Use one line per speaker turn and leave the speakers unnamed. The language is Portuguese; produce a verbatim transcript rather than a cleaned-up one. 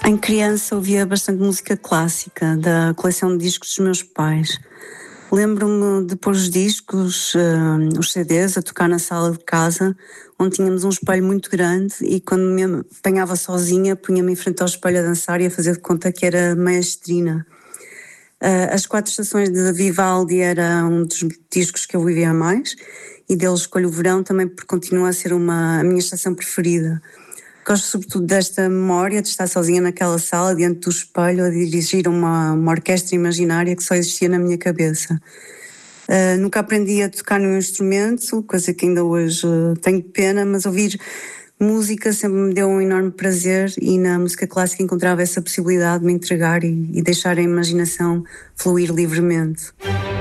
Em criança ouvia bastante música clássica, da coleção de discos dos meus pais. Lembro-me de pôr os discos, uh, os C Ds, a tocar na sala de casa, onde tínhamos um espelho muito grande e quando me apanhava sozinha, punha-me em frente ao espelho a dançar e a fazer de conta que era maestrina. Uh, as Quatro Estações de Vivaldi era um dos discos que eu vivia mais e dele escolho o verão também porque continua a ser uma, a minha estação preferida. Gosto sobretudo desta memória de estar sozinha naquela sala, diante do espelho, a dirigir uma, uma orquestra imaginária que só existia na minha cabeça. Uh, nunca aprendi a tocar nenhum instrumento, coisa que ainda hoje uh, tenho pena, mas ouvir música sempre me deu um enorme prazer e na música clássica encontrava essa possibilidade de me entregar e, e deixar a imaginação fluir livremente.